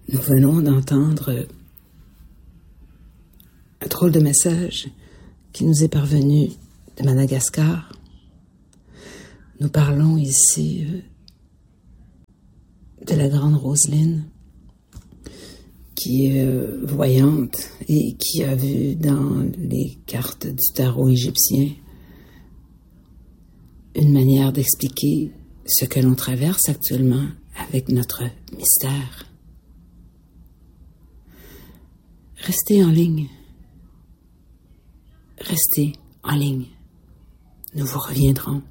Nous venons d'entendre un drôle de message qui nous est parvenu de Madagascar. Nous parlons ici de la grande Roselyne, qui est voyante et qui a vu dans les cartes du tarot égyptien une manière d'expliquer ce que l'on traverse actuellement avec notre mystère. Restez en ligne. Restez en ligne. Nous vous reviendrons.